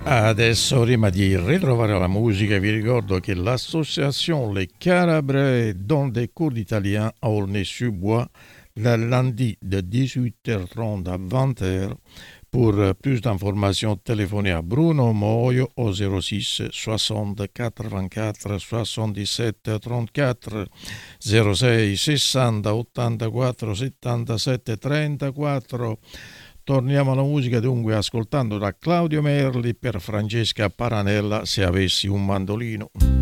Adesso, prima di ritrovare la musica, vi ricordo che l'association Les Calabrais donne des cours d'italien à Aulnay-sous-Bois le lundi de 18h30 à 20h. Pour plus d'informations, téléphonez à Bruno Moio au 06 60 84 77 34 06 60 84 77 34. Torniamo alla musica dunque ascoltando da Claudio Merli per Francesca Paranella Se avessi un mandolino.